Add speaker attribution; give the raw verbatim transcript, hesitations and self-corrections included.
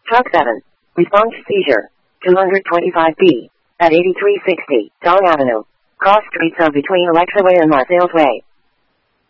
Speaker 1: Truck seven. Response seizure. two twenty-five B. At eighty-three sixty, Dong Avenue. Cross streets of between Alexa Way and Marseilles Way.